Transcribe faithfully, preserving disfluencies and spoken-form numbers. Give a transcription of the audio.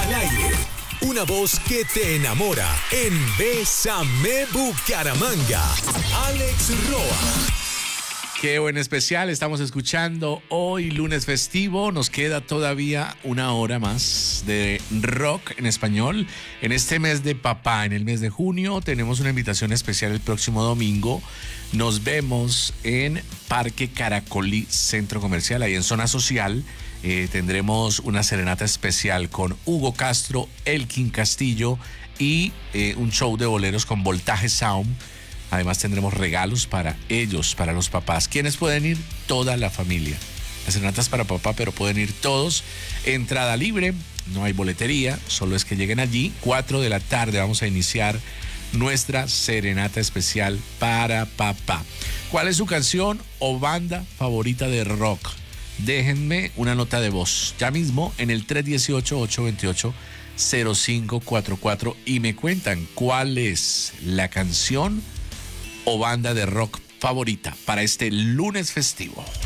Al aire, una voz que te enamora en Bésame Bucaramanga. Alex Roa. Qué buen especial estamos escuchando hoy, lunes festivo. Nos queda todavía una hora más de rock en español. En este mes de papá, en el mes de junio, tenemos una invitación especial el próximo domingo. Nos vemos en Parque Caracolí, Centro Comercial, ahí en Zona Social. Eh, tendremos una serenata especial con Hugo Castro, Elkin Castillo y eh, un show de boleros con Voltaje Sound. Además tendremos regalos para ellos, para los papás. ¿Quiénes pueden ir? Toda la familia. Las serenatas para papá, pero pueden ir todos. Entrada libre, no hay boletería, solo es que lleguen allí. Cuatro de la tarde vamos a iniciar nuestra serenata especial para papá. ¿Cuál es su canción o banda favorita de rock? Déjenme una nota de voz ya mismo en el tres uno ocho, ocho dos ocho, cero cinco cuatro cuatro y me cuentan cuál es la canción o banda de rock favorita para este lunes festivo.